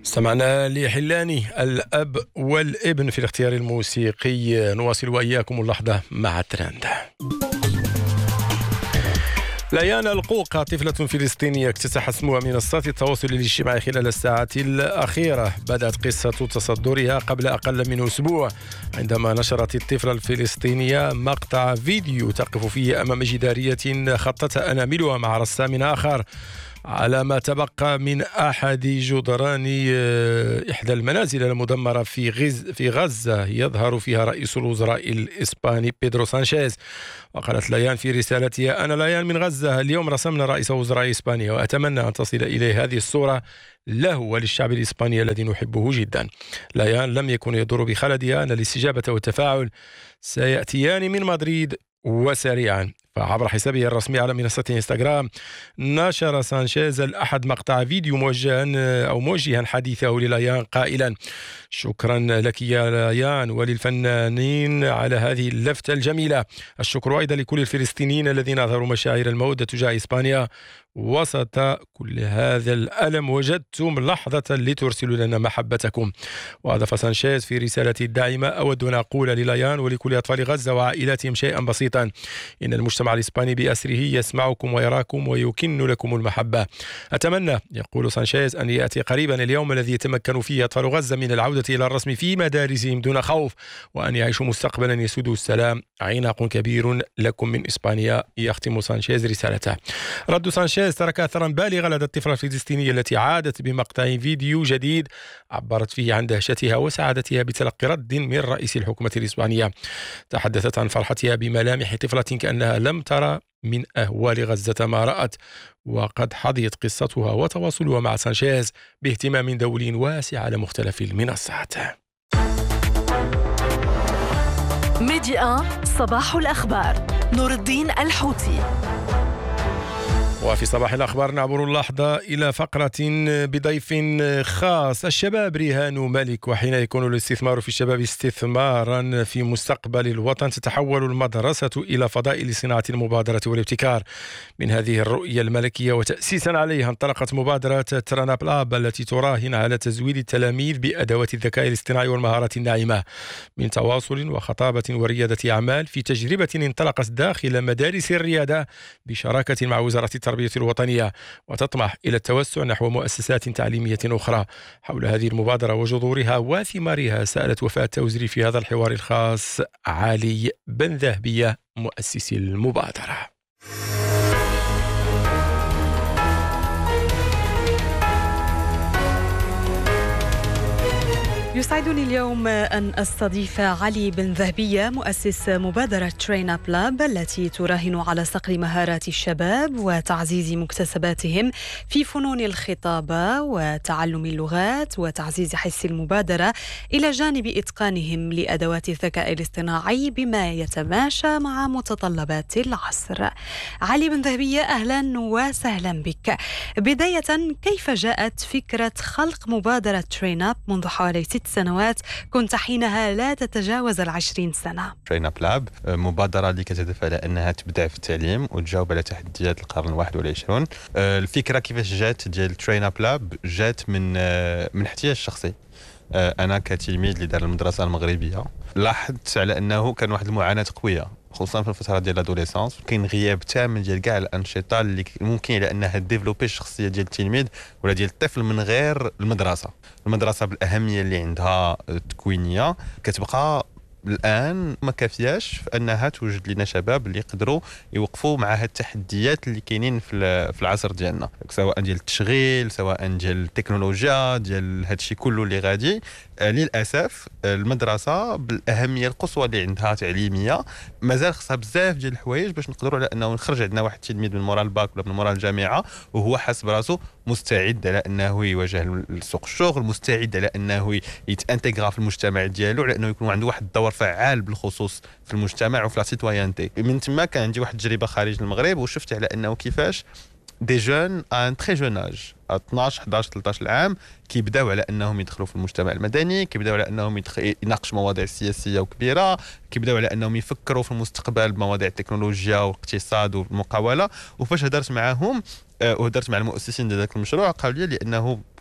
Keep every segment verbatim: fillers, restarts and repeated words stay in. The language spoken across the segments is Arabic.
استمعنا لحلاني الأب والابن في الاختيار الموسيقي. نواصل وإياكم اللحظة مع ترند. ليان القوقة طفلة فلسطينية اكتسح اسمها منصات التواصل الاجتماعي خلال الساعات الأخيرة. بدأت قصة تصدرها قبل أقل من أسبوع عندما نشرت الطفلة الفلسطينية مقطع فيديو تقف فيه أمام جدارية خطتها أناملها مع رسام آخر على ما تبقى من أحد جدران إحدى المنازل المدمرة في غز في غزة يظهر فيها رئيس الوزراء الإسباني بيدرو سانشيز. وقالت ليان في رسالتها: أنا ليان من غزة، اليوم رسمنا رئيس وزراء إسبانيا وأتمنى أن تصل إليه هذه الصورة له وللشعب الإسباني الذي نحبه جدا. ليان لم يكن يدور بخلدها أن الاستجابة والتفاعل سيأتيان من مدريد وسريعا. فعبر حسابه الرسمي على منصة انستغرام نشر سانشيز الأحد مقطع فيديو موجها أو موجها حديثه لليان قائلا: شكرا لك يا ليان وللفنانين على هذه اللفتة الجميلة. الشكر أيضا لكل الفلسطينيين الذين أظهروا مشاعر المودة تجاه إسبانيا وسط كل هذا الألم. وجدتم لحظة لترسلوا لنا محبتكم. وأضاف سانشيز في رسالته الداعمة: أود أن أقول لليان ولكل أطفال غزة وعائلاتهم شيئا بسيطا: إن المجتمع الإسباني بأسره يسمعكم ويراكم ويكن لكم المحبة. أتمنى، يقول سانشيز، أن يأتي قريبا اليوم الذي يتمكن فيه أطفال غزة من العودة إلى الرسم في مدارسهم دون خوف، وأن يعيشوا مستقبلا يسوده السلام. عناق كبير لكم من إسبانيا. يختم سانشيز رسالته. رد سانشيز ترك أثرا بالغا لدى الطفلة الفلسطينية التي عادت بمقطع فيديو جديد عبرت فيه عن دهشتها وسعادتها بتلقي رد من رئيس الحكومة الإسبانية. تحدثت عن فرحتها بملامح طفلة كأنها لم ترى من أهوال غزة ما رأت. وقد حظيت قصتها وتواصلها مع سانشيز باهتمام دولي واسع على مختلف المنصات. ميديا صباح الأخبار، نور الدين الحوتي. وفي صباح الأخبار نعبر اللحظة إلى فقرة بضيف خاص. الشباب رهان ملك، وحين يكون الاستثمار في الشباب استثمارا في مستقبل الوطن تتحول المدرسة إلى فضاء لصناعة المبادرة والابتكار. من هذه الرؤية الملكية وتأسيسا عليها انطلقت مبادرة تراناب لاب التي تراهن على تزويد التلاميذ بأدوات الذكاء الاصطناعي والمهارات الناعمة من تواصل وخطابة وريادة أعمال، في تجربة انطلقت داخل مدارس الريادة بشراكة مع وزارة التربية الوطنية، وتطمح إلى التوسع نحو مؤسسات تعليمية أخرى. حول هذه المبادرة وجذورها وثمارها سألت وفاء التوزري في هذا الحوار الخاص علي بن ذهبية مؤسس المبادرة. يسعدني اليوم أن أستضيف علي بن ذهبية مؤسس مبادرة تريناب لاب التي تراهن على صقل مهارات الشباب وتعزيز مكتسباتهم في فنون الخطابة وتعلم اللغات وتعزيز حس المبادرة إلى جانب إتقانهم لأدوات الذكاء الاصطناعي بما يتماشى مع متطلبات العصر. علي بن ذهبية، أهلا وسهلا بك. بداية، كيف جاءت فكرة خلق مبادرة تريناب منذ حوالي ست سنوات؟ كنت حينها لا تتجاوز العشرين سنة. تريناب لاب مبادرة اللي كتهدف على أنها تبدع في التعليم وتجاوب على تحديات القرن الواحد والعشرون. الفكرة كيفاش جات ديال تريناب لاب جات من من احتياج شخصي. أنا كتلميذ اللي دار المدرسة المغربية لاحظت على أنه كان واحد المعاناة قوية خصوصا في الفتره ديال الادوليسانس. كاين غياب تام ديال كاع الانشطه اللي ممكن على انها ديفلوبي الشخصيه ديال التلميذ ولا ديال الطفل من غير المدرسه. المدرسه بالاهميه اللي عندها التكوينيه كتبقى الان ما كافياش في انها توجد لنا شباب اللي يقدروا يوقفوا مع هاد التحديات اللي كاينين في في العصر ديالنا، سواء ديال التشغيل سواء ديال التكنولوجيا ديال هادشي كله اللي غادي. آه للاسف المدرسه بالاهميه القصوى اللي عندها تعليميه مازال خصها بزاف ديال الحوايج باش نقدروا على انه نخرج عندنا واحد التلميذ من مورا الباك ولا من مورا الجامعه وهو حاس براسو مستعد على انه يواجه سوق الشغل، مستعد على انه يتانتغرا في المجتمع ديالو، على انه يكون عنده واحد الدور فعال بالخصوص في المجتمع وفي لا سيتويانتي. من تما كان عندي واحد التجربه خارج المغرب وشفت على انه كيفاش دي جون ان تري جون اج اثناش حداش ثلاثطاش عام كيبداو على انهم يدخلوا في المجتمع المدني، كيبداو على انهم يناقشوا مواضيع سياسيه وكبيره، كيبداو على انهم يفكروا في المستقبل بمواضيع التكنولوجيا والاقتصاد والمقاوله. وفاش هدرت معاهم وهدرت مع المؤسسين ديال ذاك المشروع قالوا لي لانه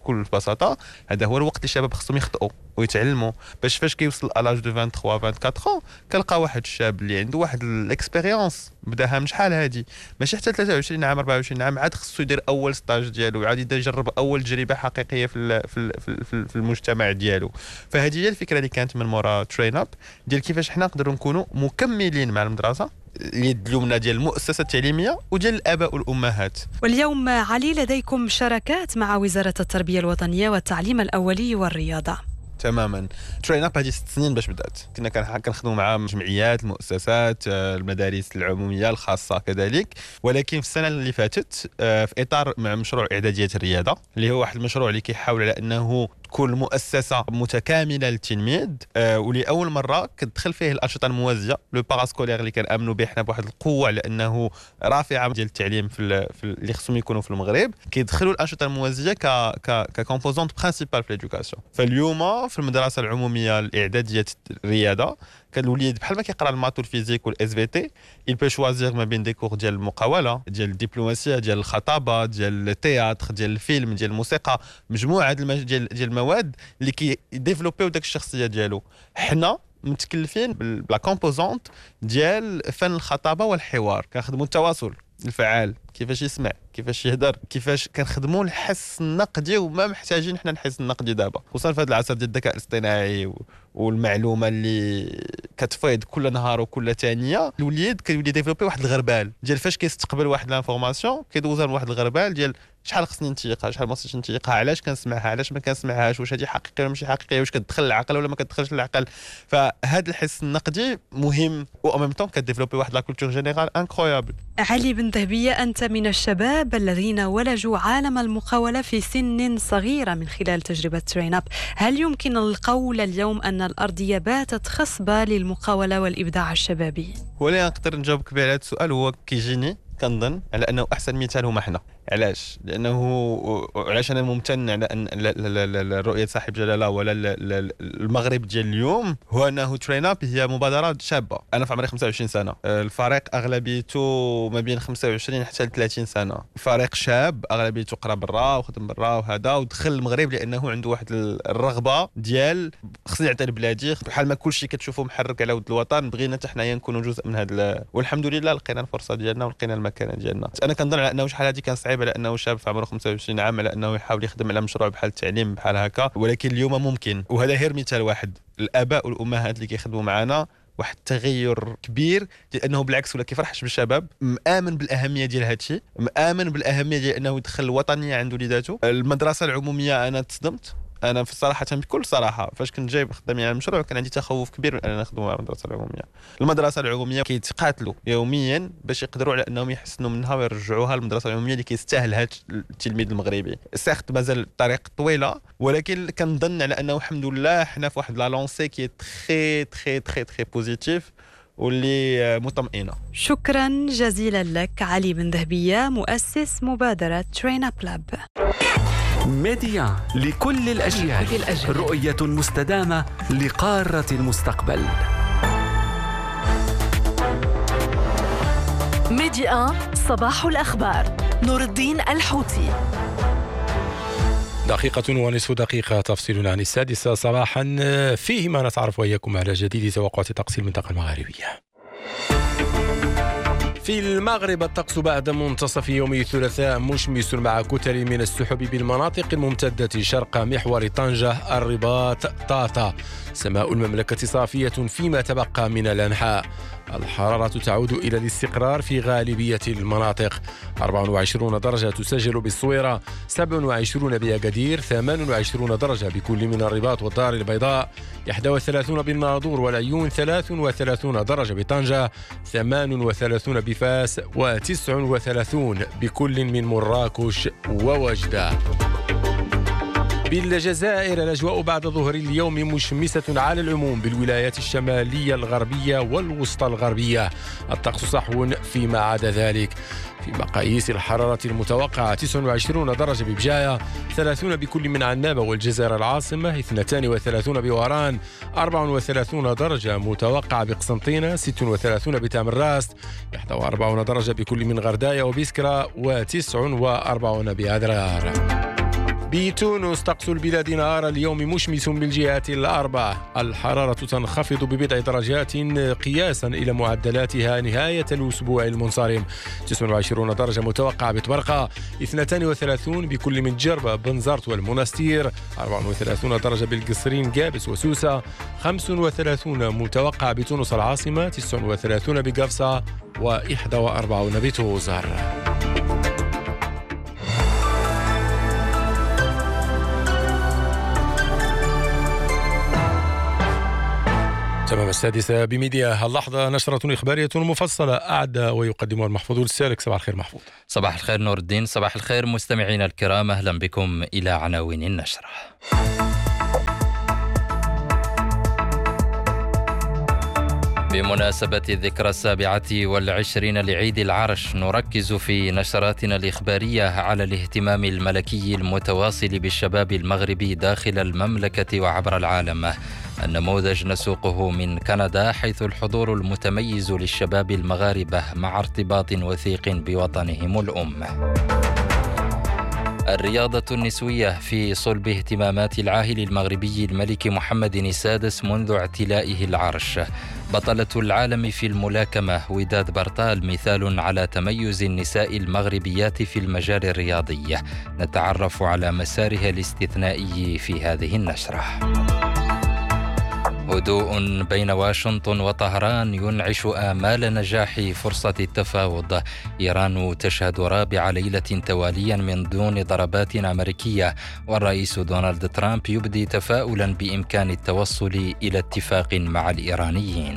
بكل بساطه هذا هو الوقت اللي الشباب خصهم يخطئوا ويتعلموا باش فاش كيوصل الاج دو ثلاثة وعشرين أربعة وعشرين كنلقى واحد الشاب اللي عنده واحد الاكسبيريونس بداها من شحال هادي ماشي حتى ثلاثة وعشرين عام أربعة وعشرين عام عاد خصو يدير اول ستاج ديالو عاد يبدا يجرب اول تجربه حقيقيه في في في, في المجتمع ديالو. فهذه هي الفكره اللي كانت من مورا ترين اب ديال كيفاش حنا نقدروا نكونوا مكملين مع المدرسه اليد اليمنى ديال المؤسسه التعليميه وديال الاباء والامهات. واليوم علي لديكم شراكات مع وزاره التربيه الوطنيه والتعليم الاولي والرياضه. تماما. ترين اب هذه ست سنين باش بدات كنا كنخدموا مع جمعيات المؤسسات المدارس العموميه الخاصه كذلك ولكن في السنه اللي فاتت في اطار مع مشروع اعداديه الرياضه اللي هو واحد المشروع اللي كيحاول على انه تكون مؤسسه متكامله للتلميذ أه ولاول مره كتدخل فيه الانشطه الموازيه لو باراسكولير اللي كنامنوا به حنا بواحد القوه لانه رافعه ديال التعليم في, في اللي خصهم يكونوا في المغرب كيدخلوا الانشطه الموازيه ك ك ككومبوزونت برينسيبال في ليدوكاسيون. فاليوم في المدرسه العموميه الاعداديه الرياضه كان الوليد بحال ما كيقرا المات والفيزيك والاس في تي il peut choisir ما بين دي كور ديال المقاوله ديال الدبلوماسيه ديال الخطابه ديال التياتر ديال الفيلم ديال الموسيقى مجموعه ديال ديال المواد اللي كيديفلوبيو داك الشخصيه ديالو. حنا متكلفين بلا كومبوزونت ديال فن الخطابه والحوار كنخدموا التواصل الفعال كيفاش يسمع كيفاش يهدر كيفاش كنخدموا الحس النقدي وما محتاجين حنا الحس النقدي دابا خصوصا في هذا العصر ديال الذكاء الاصطناعي والمعلومه اللي كتفيض كل نهار وكل ثانيه الوليد كيولي ديفلوبي واحد الغربال ديال فاش كيستقبل واحد لانفورماسيون كيدوزها لواحد الغربال ديال شحال خصني نتيقها شحال ما خصنيش نتيقها علاش كنسمعها علاش ما كنسمعهاش واش هذه حقيقيه ولا ماشي حقيقيه واش كتدخل العقل ولا ما كتدخلش العقل. فهذا الحس النقدي مهم و ميم طون كديفلوبي واحد لا كولتور جينيرال انكرويابل. علي بن ذهبيه انت من الشباب الذين ولجوا عالم المقاولة في سن صغيرة من خلال تجربة ترين اب. هل يمكن القول اليوم أن الأرضية باتت خصبة للمقاولة والإبداع الشبابي؟ ولا نقدر نجاوبك على هذا السؤال هو كيجيني كنظن على أنه أحسن مثال هما حنا. علاش؟ لانه علاش انا ممتن على ان الرؤيه صاحب جلاله ولا المغرب ديال اليوم هو انه ترين اب هي مبادره شابه. انا في عمري خمسة وعشرين سنه الفريق اغلبيته ما بين خمسة وعشرين حتى ثلاثين سنه فريق شاب اغلبيته قرا برا وخدم برا وهذا ودخل المغرب لانه عنده واحد الرغبه ديال خصني نعطي لبلادي بحال ما كلشي كتشوفوا محرك على ود الوطن بغينا حتى حنايا نكونوا جزء من هذا والحمد لله لقينا الفرصه ديالنا ولقينا المكانه ديالنا. انا كنظن على انه شحال هذه كان صعيب على انه شاب في عمره خمسة وعشرين عام على انه يحاول يخدم على مشروع بحال التعليم بحال هكا ولكن اليوم ممكن. وهذا غير مثال واحد الاباء والامهات اللي كيخدموا معنا واحد التغير كبير لانه بالعكس ولا كيفرحش بالشباب مآمن بالاهميه ديال هذا الشيء مآمن بالاهميه ديال انه يدخل الوطنيه عنده وليداته. المدرسه العموميه انا تصدمت انا في الصراحه بكل صراحه فاش كنت جايب خدامي على المشروع كان عندي تخوف كبير من اننا نخدموا مع المدرسه العموميه. المدرسه العموميه كيتقاتلوا يوميا باش يقدروا على انهم يحسنوا منها ويرجعوها للمدرسه العموميه اللي كيستاهل هذا التلميذ المغربي. سيغت مازال الطريق طويله ولكن كنظن على انه الحمد لله حنا في واحد لا لونسي كي تري تري تري تري بوزيتيف واللي مطمئنه. شكرا جزيلا لك علي بن ذهبيه مؤسس مبادره ترين اب لاب. ميديا لكل الأجيال, لكل الأجيال. رؤية مستدامة لقارة المستقبل. ميديا صباح الأخبار نور الدين الحوتي. دقيقة ونصف دقيقة تفصيلنا عن السادسة صباحا فيه ما نتعرف وإياكم على جديد توقعات طقس المنطقة المغاربية. في المغرب الطقس بعد منتصف يوم الثلاثاء مشمس مع كتل من السحب بالمناطق الممتدة شرق محور طنجة الرباط طاطا. سماء المملكة صافية فيما تبقى من الأنحاء. الحرارة تعود إلى الاستقرار في غالبية المناطق. أربعة وعشرين درجة تسجل بالصويرة، سبعة وعشرين بأكادير، ثمانية وعشرين درجة بكل من الرباط والدار البيضاء، واحد وثلاثين بالناظور والعيون، ثلاثة وثلاثين درجة بطنجة، ثمانية وثلاثين بفاس، وتسعة وثلاثين بكل من مراكش ووجدة. بالجزائر الأجواء بعد ظهر اليوم مشمسة على العموم بالولايات الشمالية الغربية والوسطى الغربية. الطقس صحو فيما عدا ذلك. في مقاييس الحرارة المتوقعة تسعة وعشرين درجة ببجاية، ثلاثين بكل من عنابة والجزائر العاصمة، اثنين وثلاثين بوهران، أربعة وثلاثين درجة متوقعة بقسنطينة، ستة وثلاثين بتامراست، واحد وأربعين درجة بكل من غرداية وبسكرة، وتسعة وأربعين بأذرار. بتونس طقس البلاد نهار اليوم مشمس بالجهات الأربع. الحرارة تنخفض ببضع درجات قياسا إلى معدلاتها نهاية الأسبوع المنصرم. تسعة وعشرين درجة متوقعة بطبرقة، اثنتين وثلاثين بكل من جربة بنزرت والمنستير، أربعة وثلاثين درجة بالقصرين قابس وسوسة، خمسة وثلاثين متوقعة بتونس العاصمة، تسعة وثلاثين بقفصة وواحد وأربعين بتوزر. تمام السادسة بميديا اللحظة، نشرة إخبارية مفصلة أعد ويقدمها المحفوظ السالك. صباح الخير محفوظ. صباح الخير نور الدين. صباح الخير مستمعينا الكرام، أهلا بكم إلى عناوين النشرة. بمناسبة الذكرى السابعة والعشرين لعيد العرش، نركز في نشراتنا الإخبارية على الاهتمام الملكي المتواصل بالشباب المغربي داخل المملكة وعبر العالم. النموذج نسوقه من كندا، حيث الحضور المتميز للشباب المغاربة مع ارتباط وثيق بوطنهم الأم. الرياضة النسوية في صلب اهتمامات العاهل المغربي الملك محمد السادس منذ اعتلائه العرش. بطلة العالم في الملاكمة وداد برطال مثال على تميز النساء المغربيات في المجال الرياضي. نتعرف على مسارها الاستثنائي في هذه النشرة. هدوء بين واشنطن وطهران ينعش آمال نجاح فرصة التفاوض. إيران تشهد رابع ليلة تواليا من دون ضربات أمريكية، والرئيس دونالد ترامب يبدي تفاؤلا بإمكان التوصل إلى اتفاق مع الإيرانيين.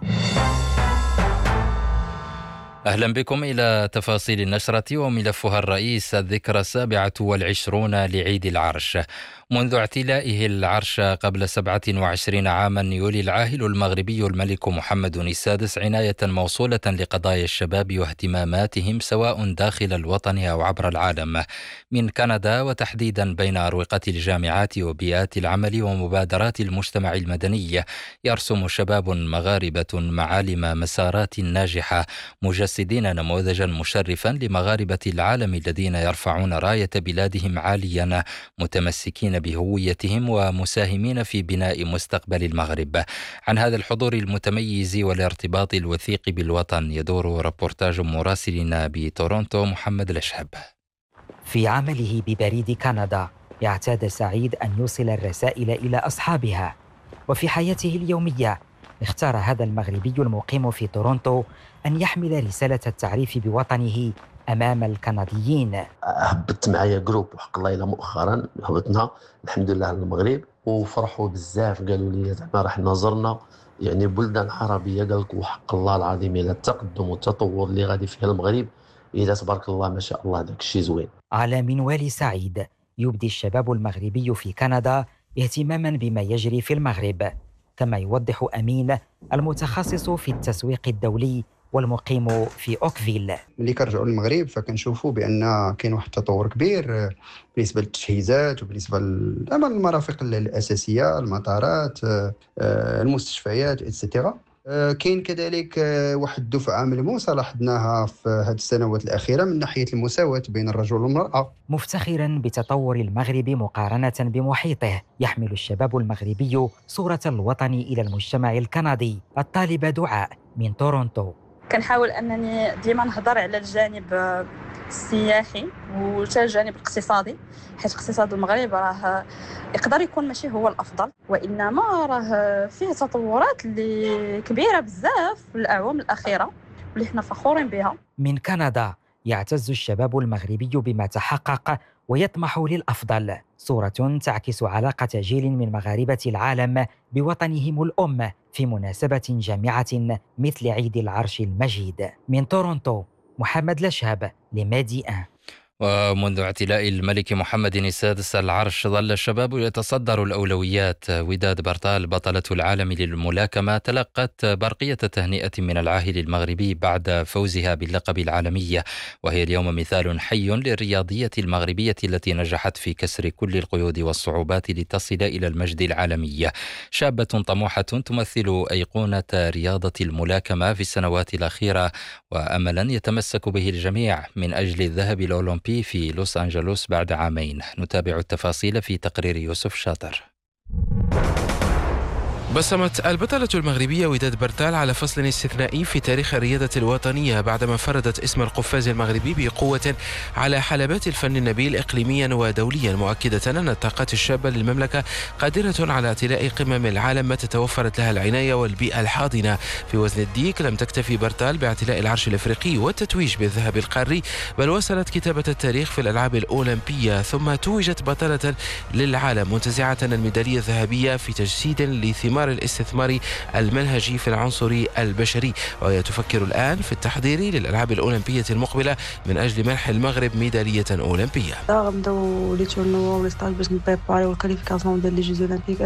أهلا بكم إلى تفاصيل النشرة وملفها الرئيس. الذكرى السابعة والعشرون لعيد العرش. منذ اعتلائه العرش قبل سبعة وعشرين عاما، يولي العاهل المغربي الملك محمد السادس عناية موصولة لقضايا الشباب واهتماماتهم سواء داخل الوطن أو عبر العالم. من كندا وتحديدا بين أروقة الجامعات وبيئات العمل ومبادرات المجتمع المدني، يرسم شباب مغاربة معالم مسارات ناجحة، مجسدين نموذجا مشرفا لمغاربة العالم الذين يرفعون راية بلادهم عاليا، متمسكين بهويتهم ومساهمين في بناء مستقبل المغرب. عن هذا الحضور المتميز والارتباط الوثيق بالوطن يدور ربورتاج مراسلنا بتورونتو محمد الأشهب. في عمله ببريد كندا، اعتاد سعيد أن يوصل الرسائل إلى أصحابها، وفي حياته اليومية اختار هذا المغربي المقيم في تورونتو أن يحمل رسالة التعريف بوطنه أمام الكنديين. هبطت معايا جروب وحق الله إلى مؤخرا هبطنا الحمد لله للمغرب، وفرحوا بزاف، قالوا لي زعما راح نظرنا يعني بلدان عربية، قال لك وحق الله العظيم إلى التقدم والتطور اللي غادي فيها المغرب، إذا تبارك الله ما شاء الله داك الشيء زوين. على منوال سعيد يبدي الشباب المغربي في كندا اهتماما بما يجري في المغرب، كما يوضح أمين المتخصص في التسويق الدولي والمقيم في أوكفيل. ملي كنرجعوا للمغرب فكنشوفوا بأن كاين واحد التطور كبير بالنسبة للتجهيزات وبالنسبة للمرافق الأساسية، المطارات، المستشفيات إتسيتيرا. كاين كذلك واحد الدفعة ملموسة لاحظناها في هذه السنوات الأخيرة من ناحية المساواة بين الرجل والمرأة. مفتخرا بتطور المغرب مقارنة بمحيطه، يحمل الشباب المغربي صورة الوطن إلى المجتمع الكندي. الطالبة دعاء من تورونتو: كنحاول أنني ديما نهضر على الجانب السياحي وحتى الجانب الاقتصادي، حيث اقتصاد المغرب راه يقدر يكون ماشي هو الافضل، وانما راه فيه تطورات اللي كبيره بزاف في الاعوام الاخيره واللي احنا فخورين بها. من كندا يعتز الشباب المغربي بما تحقق ويطمح للافضل، صوره تعكس علاقه جيل من مغاربه العالم بوطنهم الام في مناسبه جامعه مثل عيد العرش المجيد. من تورونتو محمد الأشهب لمادي أن. ومنذ اعتلاء الملك محمد السادس العرش ظل الشباب يتصدر الأولويات. وداد برطال بطلة العالم للملاكمة تلقت برقية تهنئة من العاهل المغربي بعد فوزها باللقب العالمي، وهي اليوم مثال حي للرياضية المغربية التي نجحت في كسر كل القيود والصعوبات لتصل إلى المجد العالمي. شابة طموحة تمثل أيقونة رياضة الملاكمة في السنوات الأخيرة، وأملا يتمسك به الجميع من أجل الذهب الأولمبي الأولمبي في لوس أنجلوس بعد عامين. نتابع التفاصيل في تقرير يوسف شاطر. بصمت البطلة المغربية وداد برتال على فصل استثنائي في تاريخ الرياضة الوطنية بعدما فرضت اسم القفاز المغربي بقوة على حلبات الفن النبيل إقليميا ودوليا، مؤكدة أن الطاقات الشابة للمملكة قادرة على اعتلاء قمم العالم متى توفرت لها العناية والبيئة الحاضنة. في وزن الديك لم تكتفي برتال باعتلاء العرش الأفريقي والتتويج بالذهب القاري، بل وصلت كتابة التاريخ في الألعاب الأولمبية، ثم توجت بطلة للعالم منتزعة الميدالية الذهبية في تجسيد لثمار الاستثمار المنهجي في العنصر البشري، وهي تفكر الآن في التحضير للألعاب الأولمبية المقبلة من أجل منح المغرب ميدالية أولمبية. غنبداو لي تورنوا ولي ستاج باش نبريباريو الكاليفيكاسيون ديال لي جوز اولمبيك